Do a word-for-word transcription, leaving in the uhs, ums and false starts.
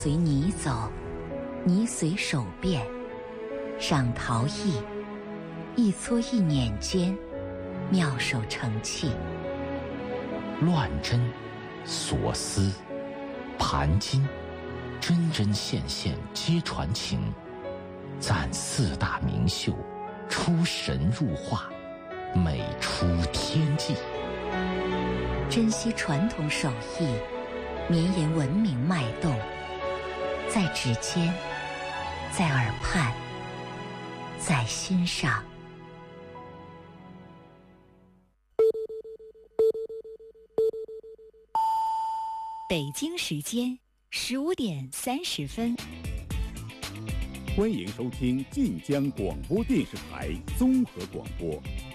随你走，你随手变，赏陶艺，一撮一捻间，妙手成器。 乱针、锁丝、盘金，针针线线皆传情。赞四大名秀，出神入化，美出天际。 珍惜传统手艺，绵延文明脉动，在指尖，在耳畔，在心上。北京时间十五点三十分。 欢迎收听晋江广播电视台综合广播。